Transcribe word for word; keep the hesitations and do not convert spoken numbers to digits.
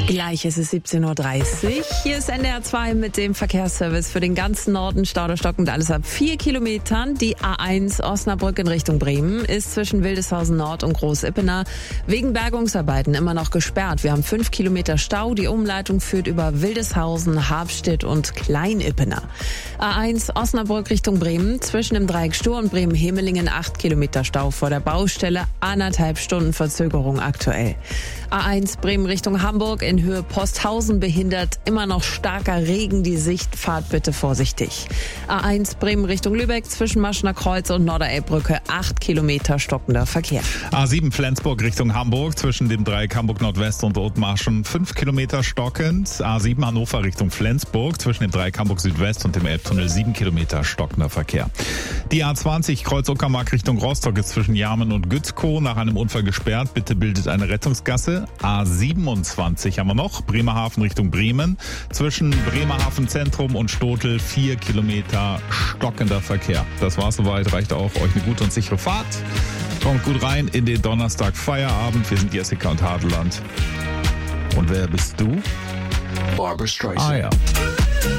Gleich ist es siebzehn Uhr dreißig. Hier ist N D R zwei mit dem Verkehrsservice für den ganzen Norden. Stau oder stockend alles ab vier Kilometern. Die A eins Osnabrück in Richtung Bremen ist zwischen Wildeshausen Nord und Groß-Ippener wegen Bergungsarbeiten immer noch gesperrt. Wir haben fünf Kilometer Stau. Die Umleitung führt über Wildeshausen, Habstedt und Klein-Ippener. A eins Osnabrück Richtung Bremen zwischen dem Dreieck Stur und Bremen-Hemelingen acht Kilometer Stau vor der Baustelle. Anderthalb Stunden Verzögerung aktuell. A eins Bremen Richtung Hamburg in Höhe Posthausen behindert immer noch starker Regen die Sicht. Fahrt bitte vorsichtig. A eins Bremen Richtung Lübeck zwischen Maschener Kreuz und Norderelbbrücke acht Kilometer stockender Verkehr. A sieben Flensburg Richtung Hamburg zwischen dem Dreieck Hamburg Nordwest und Othmarschen fünf Kilometer stockend. A sieben Hannover Richtung Flensburg zwischen dem Dreieck Hamburg Südwest und dem Elbtunnel sieben Kilometer stockender Verkehr. Die A zwanzig Kreuz Uckermark Richtung Rostock ist zwischen Jarmen und Gützkow nach einem Unfall gesperrt. Bitte bildet eine Rettungsgasse. A siebenundzwanzig haben wir noch, Bremerhaven Richtung Bremen. Zwischen Bremerhaven Zentrum und Stotel vier Kilometer stockender Verkehr. Das war's soweit, reicht auch. Euch eine gute und sichere Fahrt. Kommt gut rein in den Donnerstag Feierabend. Wir sind Jessica und Hadeland. Und wer bist du? Barbra Streisand. Ah ja.